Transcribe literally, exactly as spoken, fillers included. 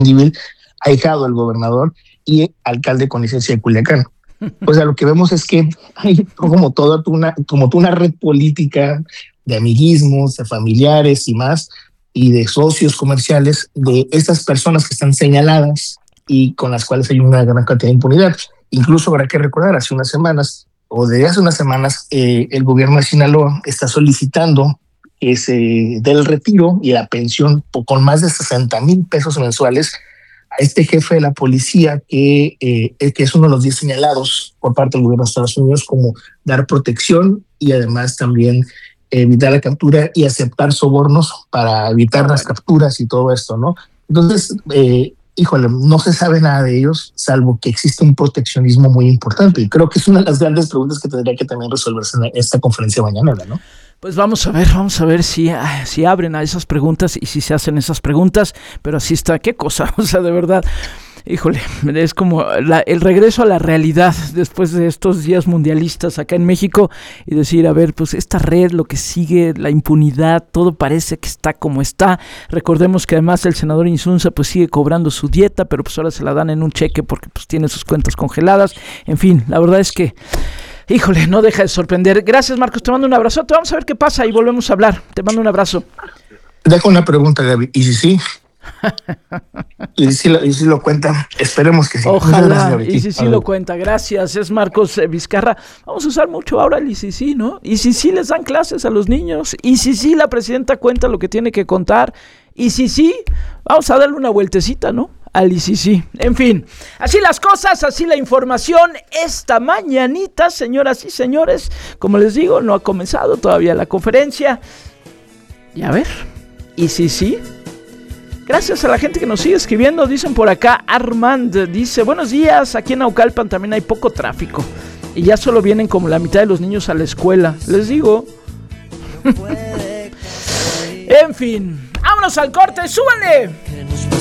civil, ahijado del gobernador y alcalde con licencia de Culiacán. O sea, lo que vemos es que hay como toda una, como toda una red política de amiguismos, de familiares y más, y de socios comerciales de estas personas que están señaladas y con las cuales hay una gran cantidad de impunidad. Incluso habrá que recordar, hace unas semanas, o desde hace unas semanas, eh, el gobierno de Sinaloa está solicitando que se dé el retiro y la pensión con más de sesenta mil pesos mensuales a este jefe de la policía que, eh, que es uno de los diez señalados por parte del gobierno de Estados Unidos como dar protección y además también evitar la captura y aceptar sobornos para evitar las capturas y todo esto, ¿no? Entonces, eh, híjole, no se sabe nada de ellos, salvo que existe un proteccionismo muy importante. Y creo que es una de las grandes preguntas que tendría que también resolverse en esta conferencia mañana, ¿no? Pues vamos a ver, vamos a ver si, si abren a esas preguntas y si se hacen esas preguntas, pero así está, qué cosa, o sea, de verdad, híjole, es como la, el regreso a la realidad después de estos días mundialistas acá en México y decir, a ver, pues esta red, lo que sigue, la impunidad, todo parece que está como está. Recordemos que además el senador Insunza pues sigue cobrando su dieta, pero pues ahora se la dan en un cheque porque pues tiene sus cuentas congeladas. En fin, la verdad es que híjole, no deja de sorprender. Gracias, Marcos, te mando un abrazote. Vamos a ver qué pasa y volvemos a hablar. Te mando un abrazo. Dejo una pregunta, Gaby. ¿Y si sí? ¿Y si lo, y si lo cuenta? Esperemos que sí. Ojalá, gracias, y si sí lo cuenta. Gracias, es Marcos Vizcarra. Vamos a usar mucho ahora el y si sí, ¿no? Y si sí les dan clases a los niños. Y si sí la presidenta cuenta lo que tiene que contar. Y si sí, vamos a darle una vueltecita, ¿no? Al I C C. En fin, así las cosas, así la información esta mañanita, señoras y señores. Como les digo, no ha comenzado todavía la conferencia. Y a ver, y sí, sí. Gracias a la gente que nos sigue escribiendo. Dicen por acá, Armand dice, buenos días, aquí en Naucalpan también hay poco tráfico. Y ya solo vienen como la mitad de los niños a la escuela. Les digo. En fin, vámonos al corte, súbanle.